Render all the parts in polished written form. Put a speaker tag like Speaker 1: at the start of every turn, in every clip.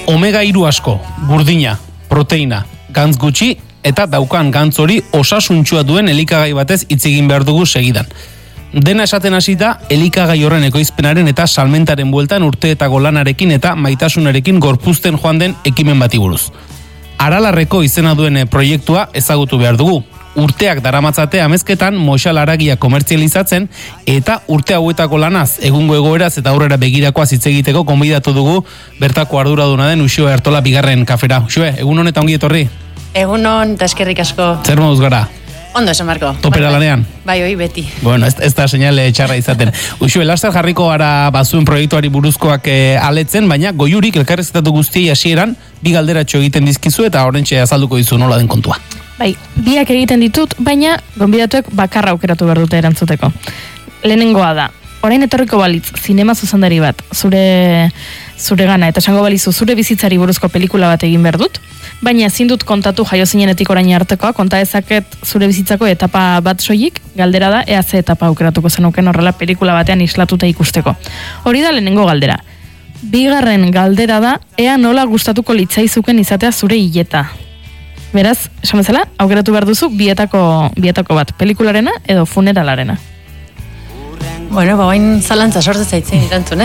Speaker 1: Omega 3 asko, burdina, proteina, gantz gutxi eta daukan gantz hori osasuntsua duen elikagai batez hitz egin behar dugu segidan. Dena esaten hasita, elikagai horren ekoizpenaren eta salmentaren bueltan urteetako lanarekin eta maitasunarekin gorpuzten joan den ekimen bati buruz. Aralarreko izena duen proiektua ezagutu behar dugu. Urteak daramatzate amezketan moxal haragia komertzializatzen eta urte hauetako lanaz, egungo egoeraz eta aurrera begirakoaz hitz egiteko gonbidatu dugu bertako arduraduna den Uxue Artola bigarren kafera. Uxue, egun hon eta ongi etorri?
Speaker 2: Egun hon, eta eskerrik asko.
Speaker 1: Zer moduz gara?
Speaker 2: Ondo esan, Marko.
Speaker 1: Topera lanean?
Speaker 2: Bai, hoi, beti.
Speaker 1: Bueno, ez da seinale txarra izaten. Uxue, laster jarriko gara bazuen proiektuari buruzkoak aletzen, baina goiurik elkarrezketatu guztiei hasieran bi galderatxo egiten dizkizu eta horrentxe azalduko dizu nola den kontua.
Speaker 3: Bai, biak egiten ditut, baina gonbidatuek bakarra aukeratu behar dute erantzuteko. Lehenengoa da, orain etorriko balitz, zinema zuzendari bat, zure gana, eta esango balizu zure bizitzari buruzko pelikula bat egin behar dut, baina ezin dut kontatu jaio zinenetik orain artekoa, konta ezaket zure bizitzako etapa bat soilik, galdera da, ea ze etapa aukeratuko zenuken horrela pelikula batean islatuta ikusteko. Hori da lehenengo galdera. Bigarren galdera da, ea nola gustatuko litzaizuken izatea zure hileta. Beraz, esan bezala, aukeratu behar duzu bietako bat, pelikularena edo funeralarena.
Speaker 2: Bueno, bain zalantza sorte zaitzen irantzun,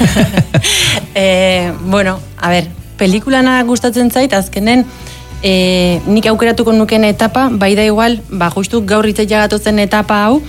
Speaker 2: Bueno, a ber, pelikulana gustatzen zait, azkenen nik aukeratuko nuken etapa, bai da igual, justu gaur hitzaitea gatozen etapa hau,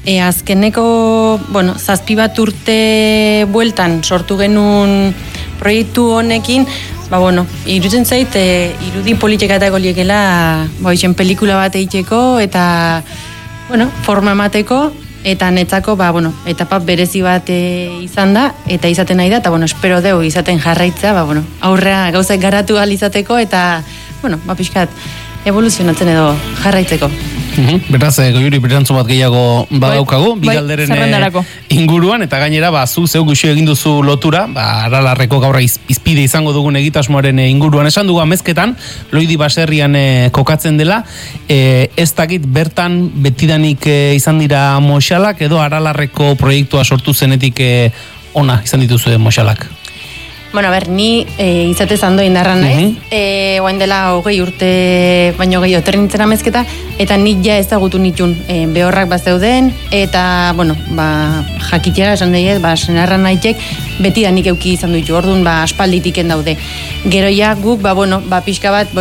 Speaker 2: azkeneko, bueno, 7 bat urte bueltan sortu genuen proiektu honekin, irutzen zait, irudi politika eta goliekela, pelikula bat egiteko eta, forma emateko, eta netzako, etapa berezi bat izan da, eta izaten nahi da, eta, espero deu izaten jarraitza, aurrea gauzak garatu ahal izateko, eta, pixkat, evoluzionatzen edo jarraitzeko.
Speaker 1: Beraz, goiuri berantzu bat gehiago badaukagu, bigalderen inguruan, eta gainera, zu zeu guxu egin duzu lotura, Aralarreko gaurra izpide izango dugun egitasmoaren inguruan. Esan dugu amezketan, Loidi baserrian kokatzen dela, ez dakit bertan betidanik izan dira moxalak, edo Aralarreko proiektua sortu zenetik ona izan dituzu moxalak?
Speaker 2: Bueno, ni izate zando indarra naiz, oain dela 20 urte baino gehiago etorri nintzen amezketa, eta nik ja ezagutu nitun behorrak bazeuden, eta, jakitera esan daiet, senarra nahitek, beti da nik euki izan dutu, orduan, aspalditiken daude. Gero ja guk, pixka bat,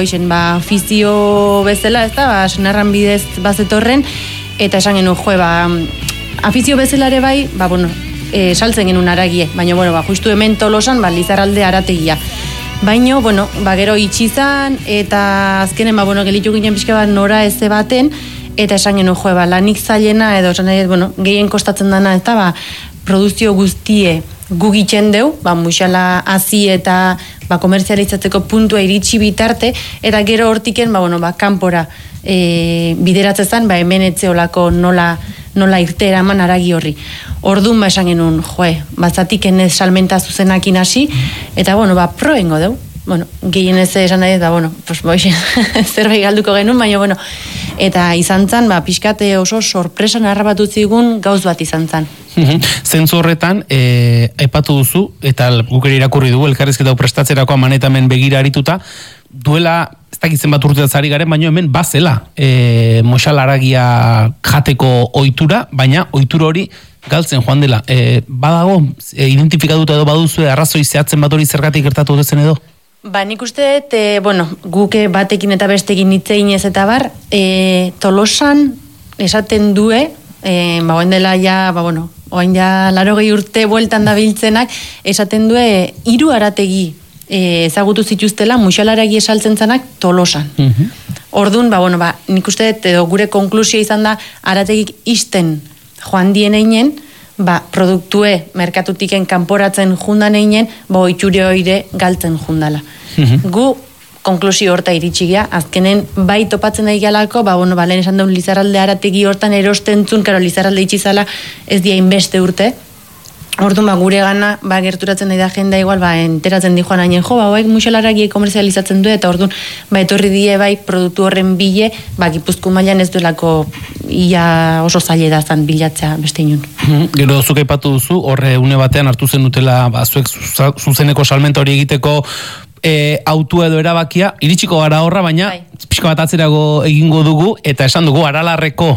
Speaker 2: afizio bezala, ez da, senarran bidez bazetorren, eta esan genuen, afizio bezalare bai, saltzen genuen aragie, baina, justu hemen Tolosan, Lizarralde arategia. Baina, gero itxizan, eta azkenen, gelitu ginen pixka bat nora eze baten, eta esan genuen, lanik zailena, edo, gehien kostatzen dana, eta, produzio guztie gugitzen deu, muixala hazi eta komerzializatzeko puntua iritsi bitarte, eta gero hortiken, kanpora bideratzen zen, hemen etzeolako nola irtera eman aragi horri. Orduan esan genuen, batzatik enez salmenta zuzenakin hasi, eta, proengo deu. Gehien ez esan nahi, zerbait galduko genuen, baina, eta izan zen, pixkate oso sorpresan harrapatu zigun gauz bat izan zen.
Speaker 1: Zentzu horretan, aipatu duzu, eta guk ere irakurri dugu, elkarrizketa prestatzerako amanetamen begira arituta, duela, ez dakitzen bat urteaz ari garen, baina hemen bazela moxal haragia jateko ohitura, baina ohitura hori galtzen joan dela. Badago, identifikatuta edo baduzu, arrazoi zehatzen bat hori zergatik gertatu dezen edo?
Speaker 2: Nik uste, guke batekin eta bestekin hitzein ez eta bar, Tolosan esaten due, oain dela ja, oain ja 80 urte bueltan da biltzenak, esaten due 3 arategi ezagutu zituztela muxalaragi esaltzen zanak Tolosan. Orduan, nik uste, edo gure konklusio izan da, arategik isten joan dien einen, produktue merkatutiken kanporatzen jundan einen, itxure hoire galtzen jundala. Gu konklusio horta iritsigia, azkenen bai topatzen da igalako, lehen esan daun Lizarralde arategi hortan erostentzun, Lizarralde itxizala ez dia inbeste urte, orduan gure gana gerturatzen da jenda igual enteratzen di joan hainen muxalaragi komerzializatzen du, eta orduan etorri die produktu horren bile Gipuzko mailan ez duelako ia oso zaile da zan bilatzea beste inun.
Speaker 1: Gero zuk aipatu duzu, horre une batean hartu zen dutela zuek zuzeneko salmenta hori egiteko autua edo erabakia, iritsiko gara horra, baina pixka bat atzerago egingo dugu, eta esan dugu Aralarreko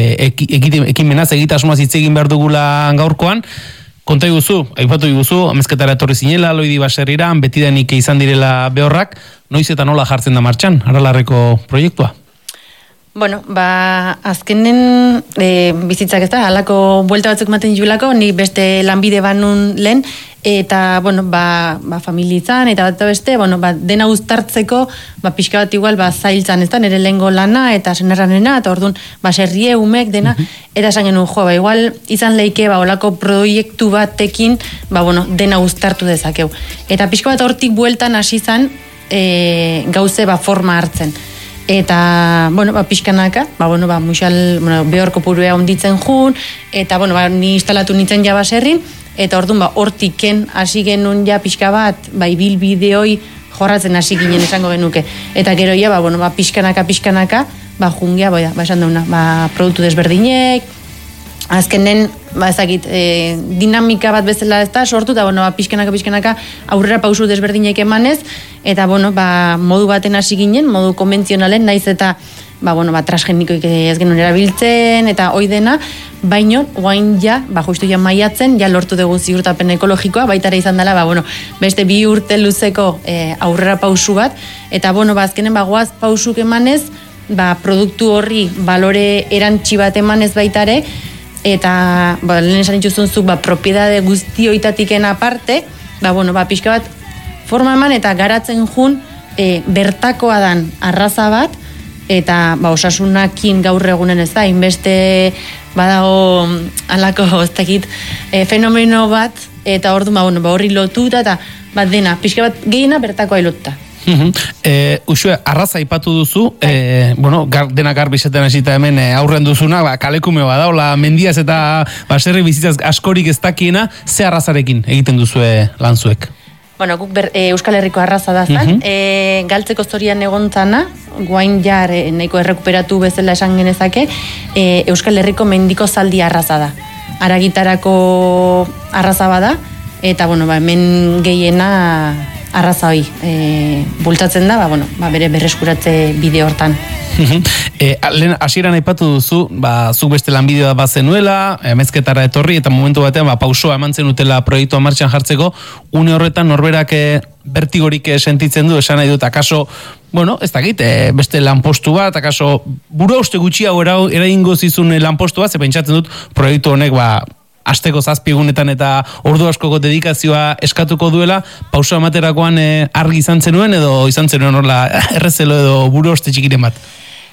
Speaker 1: ekimenaz egitasmoaz hitz egin behar dugula gaurkoan. Konta iguzu, aipatu iguzu, amezketara etorri zinela, Loidi Baserrira, betidanik izan direla behorrak, noiz eta nola jartzen da martxan, Aralarreko proiektua?
Speaker 2: Bueno, azkenen bizitzak ez da, halako buelta batzuk maten julako, ni beste lanbide banun lehen, eta, bueno, familitzan, eta bat beste, bueno, dena uztartzeko, pixka bat igual, zailtzan, ez da, nire lehengo lana, eta senarranena, eta orduan, serrie, umek, dena, eta esan genuen, igual, izan leike, olako proiektu batekin, bueno, dena uztartu dezakeu. Eta pixka bat hortik bueltan hasi zan, gauze, forma hartzen. Eta, bueno, pixkanaka, muxal, behor kopurua onditzen jun, eta, ni instalatu nintzen ja Baserrin, eta orduan, hortiken hasi genuen ja pixka bat, ibil bideoi jorratzen hasi ginen esango genuke. Eta gero ja, pixkanaka, jungia, esan dauna, produktu desberdinek, azkenen, ezakit, dinamika bat bezala ez da, sortu, eta, pixkanaka, aurrera pausu desberdinek emanez, eta, modu baten hasi ginen, modu konbentzionalen, naiz eta, transgenikoik ez genuen erabiltzen, eta hoi dena, baino, guain ja, justu ja maiatzen, ja lortu dugu ziurtapen ekologikoa, baitara izan dela, beste 2 urte luzeko aurrera pausu bat, eta, azkenen, goaz pausuk emanez, produktu horri balore erantzi bat emanez baitare, eta, lehen esan dituzun zuk, propiedade guztioitatiken aparte, pixka bat, forma eman eta garatzen jun, bertakoa dan arraza bat, eta osasunakin gaur egunen ez da, inbeste badago alako fenomeno bat, eta ordu horri lotuta, eta dena, pixka bat gehiena bertakoa lotuta.
Speaker 1: Uxue, arraza aipatu duzu, dena garbizetan hasita hemen aurren duzuna, kalekume badaola mendiaz eta baserri bizitzaz askorik ez dakiena, ze arrazarekin egiten duzue lanzuek?
Speaker 2: Guk Euskal Herriko arraza da zan, galtzeko zorian egontzana, guain jar nahiko errekuperatu bezala esan genezake, Euskal Herriko mendiko zaldi arraza da. Aragitarako arraza bada, eta hemen gehiena arraza hoi bultatzen da, bere berreskuratze bide hortan.
Speaker 1: Lehen hasieran aipatu duzu, zuk beste lanbidea bat zenuela, mezketara etorri, eta momentu batean pausoa eman zenutela proiektua martxan jartzeko, une horretan norberak bertigorik sentitzen du, esan nahi dut, akaso, ez dakit, beste lanpostu bat, akaso, burua uste gutxiago eraingo zizun lanpostu bat, ze pentsatzen dut, proiektu honek, asteko 7 egunetan eta ordu askoko dedikazioa eskatuko duela, pausoa ematerakoan argi izan zenuen, edo izan zenuen horla errezelo edo burua uste txikiren bat?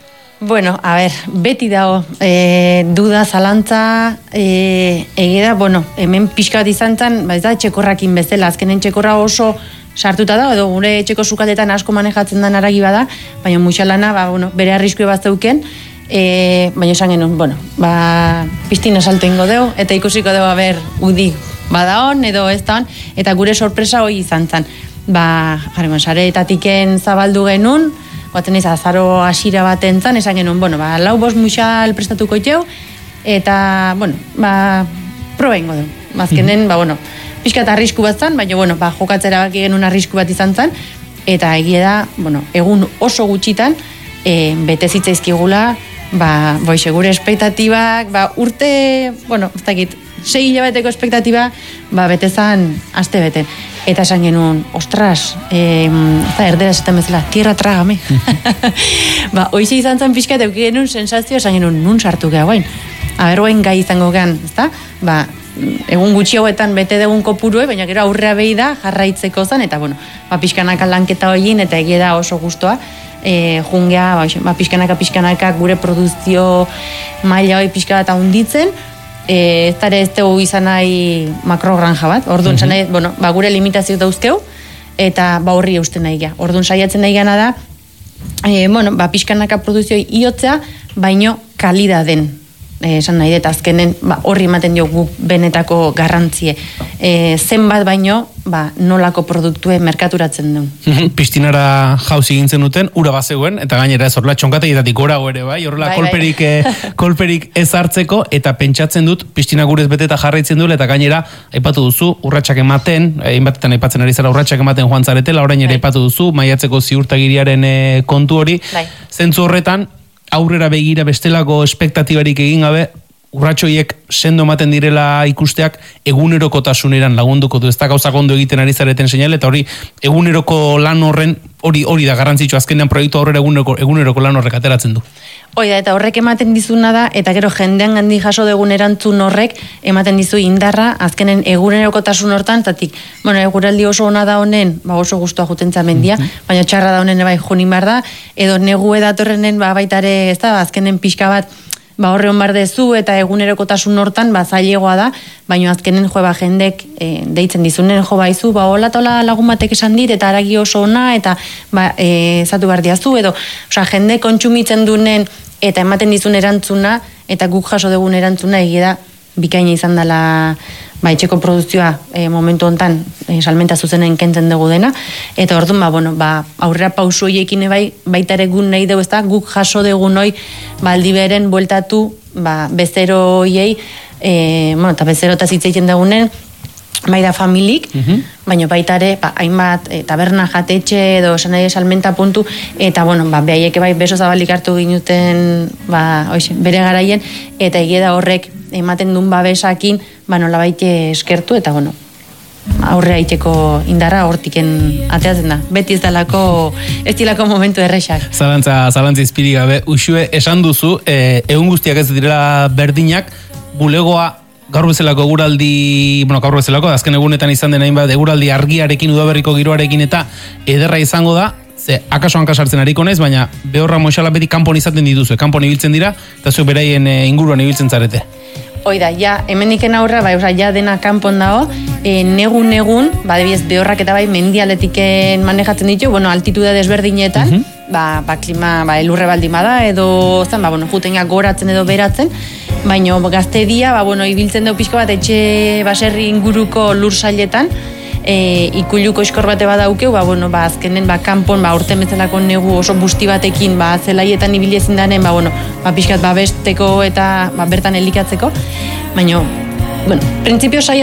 Speaker 2: Beti dago duda, zalantza, egida, hemen pixka bat izan zen, ez da, txekorrakin bezala, azkenen txekorra oso sartuta da, edo gure txeko sukaldetan asko manejatzen da aragi bada, baina muixalana, bere arriskue bat zeuken, baina esan genuen, piztina salto ingo deu, eta ikusiko deu udik badaon, edo ez da on, eta gure sorpresa hoi izan zen. Sareetatiken zabaldu genuen, baten ez azaro asira bat entzan, esan genuen, 4-5 muixal prestatuko itxeu, eta, proba ingo du. Azkenen, pixkat arrisku bat zan, baina, jokatzera baki genuen arrisku bat izan zan, eta egia da, egun oso gutxitan, bete zitzaizkigula, gure espektatibak, urte, ez dakit, 6 hilabeteko espektatiba, bete zan, aste bete. Eta esan genuen, ostras, erdera esaten bezala, tierra trágame. Hoize izan zen pixka, euki genuen sensazio, esan genuen, nun sartu geha guain. Guain gai izango gehan, ezta? Egun gutxi hauetan bete degun kopurue, baina gero aurrea behi da, jarraitzeko zen, eta pixkanaka lanketa hoiin, eta egia da oso gustoa, jungea, pixkanaka gure produzio maila hoi pixka bat handitzen, ez dara ez dugu izan nahi makrogranja bat, orduan zan nahi, gure limitazio dauzkeu, eta horri eusten nahi gea. Orduan saiatzen nahi gana da, pixkanaka produzioi iotzea, baino kalidaden esan nahi dut azkenen, horri ematen diogu benetako garrantzie. Zenbat baino, nolako produktue merkaturatzen duen.
Speaker 1: Pistinara jauzi gintzen duten, ura bazegoen, eta gainera ez horrela txonkategietatik gorago ere, bai? Horrela kolperik ez hartzeko, eta pentsatzen dut, pistina gurez beteta jarraitzen duela, eta gainera, aipatu duzu, urratsak ematen, hainbatetan aipatzen ari zara urratsak ematen joan zaretela, orain ere aipatu duzu, maiatzeko ziurtagiriaren kontu hori, zentzu horretan, aurrera begira bestelako espektatibarik egin gabe, urratxoiek sendo ematen direla ikusteak egunerokotasuneran lagunduko du, ez da gauzak ondo egiten ari zareten seinale, eta hori eguneroko lan horren, hori da garrantzitsu, azkenean proiektu aurrera eguneroko lan horrek ateratzen du.
Speaker 2: Hoi da, eta horrek ematen dizuna da, eta gero jendean gandi jaso dugun erantzun horrek, ematen dizu indarra, azkenen egunerokotasun hortan, zatik, eguraldi oso ona da honen, oso guztua jutentzea mendia, baina txarra da honen bai jonin behar da, edo negu edatorrenen baitare, ez da, azkenen pixka bat, horre hon bardezu eta egunerokotasun hortan zailegoa da, baina azkenen jendek deitzen dizunen baizu, hola tola lagun batek esan dit, eta aragi oso ona, eta zatu behar diazu, edo jende kontsumitzen dunen, eta ematen dizun erantzuna, eta guk jaso dugun erantzuna egia da, bikaina izan dela etxeko produzioa momentu hontan salmenta zuzenen kentzen dugu dena, eta orduan aurrera pausu hoiekin baita ere gun nahi dugu, guk jaso dugu noi aldiberen bueltatu bezero hoiei, eta bezero eta zitzeiten dugunen da familik, baina baita ere hainbat taberna jatetxe edo sanai salmenta puntu, eta behaiek beso zabalik hartu ginuten bere garaien, eta egia da horrek ematen duen babesakin nola baite eskertu, eta aurre aiteko indarra hortiken ateatzen da. Beti ez dilako momentu errexak.
Speaker 1: Zalantza izpiri gabe, Uxue, esan duzu, egun guztiak ez direla berdinak, bulegoa gaur bezalako eguraldi, azken egunetan izan den hainbat eguraldi argiarekin, udaberriko giroarekin eta ederra izango da, ze akaso hankasartzen hariko naiz, baina behorra moixala beti kanpon izaten dituzu, kanpon ibiltzen dira, eta zu beraien inguruan ibiltzen zarete.
Speaker 2: Hoi da, hemendiken aurra, ja dena kanpon dago, negun, debiez behorrak eta mendialetiken manejatzen ditu, altitude desberdinetan, klima, elurre baldin bada, edo, jutenak goratzen edo beratzen, baina gaztedia, ibiltzen dugu pixko bat etxe baserri inguruko lur sailetan, ikuluko iskor bate badaukeu, azkenen kanpon urten bezalako negu oso busti batekin zelaietan ibiliezin danen, pixkat babesteko eta bertan elikatzeko, baina, printzipio saia